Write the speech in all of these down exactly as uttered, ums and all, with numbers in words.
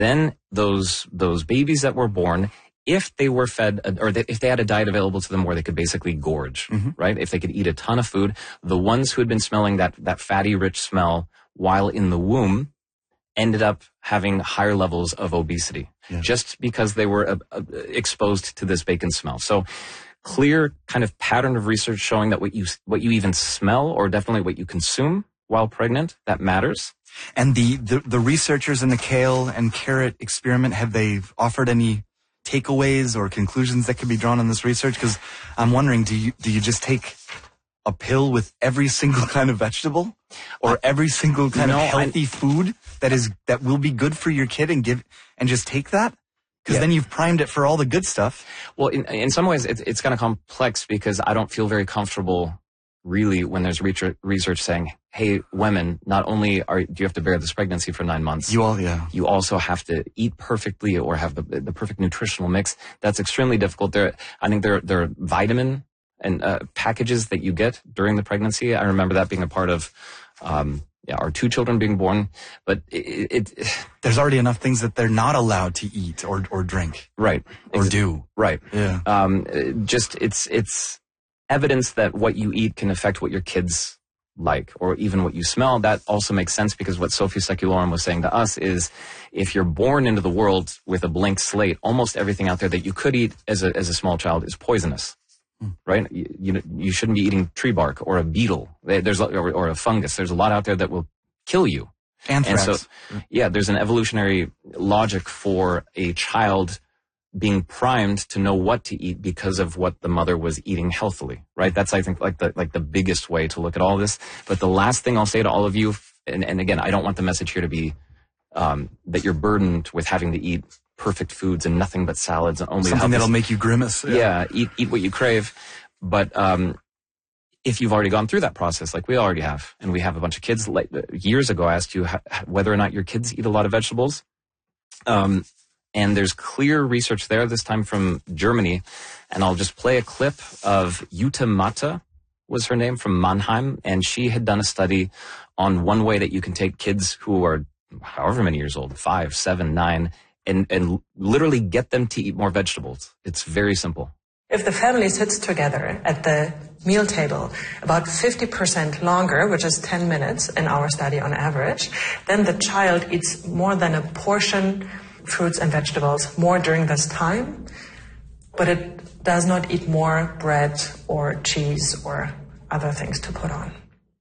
Then those those babies that were born, if they were fed, or they, if they had a diet available to them where they could basically gorge, mm-hmm. right? If they could eat a ton of food, the ones who had been smelling that, that fatty, rich smell while in the womb ended up having higher levels of obesity, yeah. just because they were uh, uh, exposed to this bacon smell. So clear kind of pattern of research showing that what you, what you even smell, or definitely what you consume while pregnant, that matters. And the, the, the researchers in the kale and carrot experiment, have they offered any takeaways or conclusions that could be drawn on this research? Because I'm wondering, do you, do you just take a pill with every single kind of vegetable, or every single kind no, of healthy I, food that is, that will be good for your kid, and give, and just take that? Because yeah. then you've primed it for all the good stuff. Well, in, in some ways it's, it's kind of complex, because I don't feel very comfortable really when there's research saying, hey, women, not only are do you have to bear this pregnancy for nine months, you all, yeah, you also have to eat perfectly or have the the perfect nutritional mix. That's extremely difficult. There, I think there there are vitamin and uh, packages that you get during the pregnancy. I remember that being a part of, um, yeah, our two children being born. But it, it, it there's already enough things that they're not allowed to eat or or drink, right, or do, right, yeah. Um, just it's it's. evidence that what you eat can affect what your kids like, or even what you smell. That also makes sense, because what Sophie Seculorum was saying to us is, if you're born into the world with a blank slate, almost everything out there that you could eat as a as a small child is poisonous, mm. right? You, you you shouldn't be eating tree bark or a beetle. There's or, or a fungus. There's a lot out there that will kill you. Anthrax. And so, yeah, there's an evolutionary logic for a child being primed to know what to eat because of what the mother was eating healthily, right? That's, I think, like the like the biggest way to look at all this. But the last thing I'll say to all of you, and, and again, I don't want the message here to be um, that you're burdened with having to eat perfect foods and nothing but salads and only something that'll make you grimace. Yeah, yeah eat eat what you crave. But um, if you've already gone through that process, like we already have, and we have a bunch of kids. Like, years ago, I asked you how, whether or not your kids eat a lot of vegetables. Um, And there's clear research there, this time from Germany. And I'll just play a clip of Jutta Matte, was her name, from Mannheim. And she had done a study on one way that you can take kids who are however many years old, five, seven, nine, and, and literally get them to eat more vegetables. It's very simple. If the family sits together at the meal table about fifty percent longer, which is ten minutes in our study on average, then the child eats more than a portion fruits and vegetables more during this time, but it does not eat more bread or cheese or other things to put on.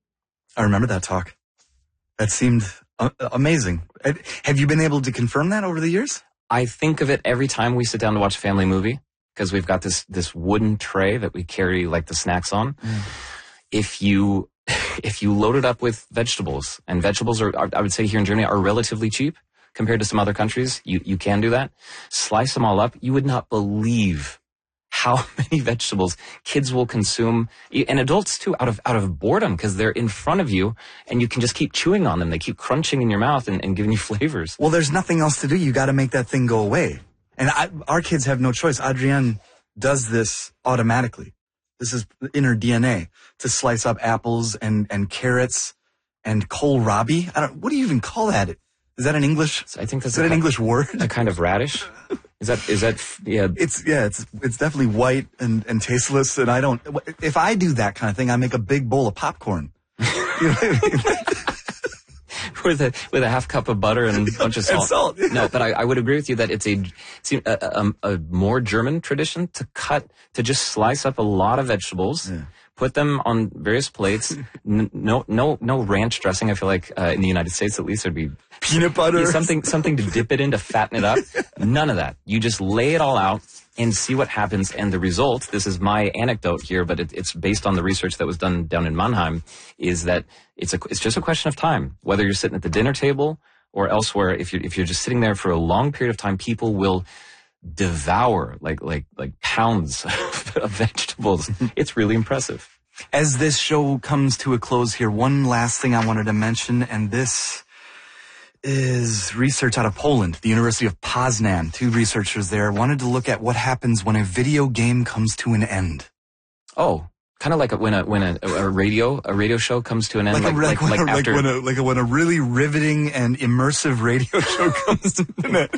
I remember that talk. That seemed uh, amazing. Have you been able to confirm that over the years? I think of it every time we sit down to watch a family movie, because we've got this this wooden tray that we carry like the snacks on. Mm. If you if you load it up with vegetables, and vegetables are, I would say here in Germany, are relatively cheap compared to some other countries, you, you can do that. Slice them all up. You would not believe how many vegetables kids will consume, and adults too, out of out of boredom, because they're in front of you and you can just keep chewing on them. They keep crunching in your mouth and, and giving you flavors. Well, there's nothing else to do. You got to make that thing go away. And I, our kids have no choice. Adrienne does this automatically. This is in her D N A, to slice up apples and, and carrots and kohlrabi. I don't, what do you even call that? Is that an English? I think that's is that an English word. A kind of radish. Is that is that yeah? It's yeah. It's it's definitely white and, and tasteless. And I don't. If I do that kind of thing, I make a big bowl of popcorn. You know what I mean? with a with a half cup of butter and a bunch of salt. And salt. Yeah. No, but I, I would agree with you that it's a, it's a, a a more German tradition to cut to just slice up a lot of vegetables. Yeah. Put them on various plates. N- no, no, no ranch dressing. I feel like uh, in the United States, at least, there'd be peanut butter, something, something to dip it in to fatten it up. None of that. You just lay it all out and see what happens. And the result, this is my anecdote here, but it, it's based on the research that was done down in Mannheim, is that it's a, it's just a question of time. Whether you're sitting at the dinner table or elsewhere, if you're if you're just sitting there for a long period of time, people will devour like like like pounds of vegetables. It's really impressive. As this show comes to a close here, one last thing I wanted to mention, and this is research out of Poland, the University of Poznan. Two researchers there wanted to look at what happens when a video game comes to an end. Oh, kind of like when a when a, a radio a radio show comes to an end, like like a, like, like, like, like after like when a like a, when a really riveting and immersive radio show comes to an end.